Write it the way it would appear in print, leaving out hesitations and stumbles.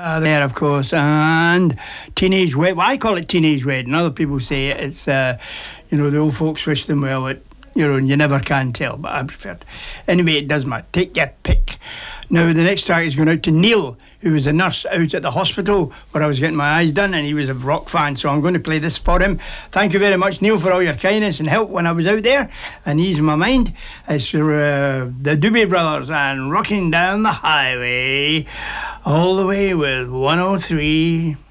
There, of course, and Teenage Wedding. Well, I call it Teenage Wedding. Other people say it's, the old folks wish them well. And you never can tell, but I prefer it. Anyway, it does matter. Take your pick. Now, the next track is going out to Neil, who was a nurse out at the hospital where I was getting my eyes done, and he was a rock fan, so I'm going to play this for him. Thank you very much, Neil, for all your kindness and help when I was out there and ease my mind. It's the Doobie Brothers and Rocking Down the Highway, all the way with 103.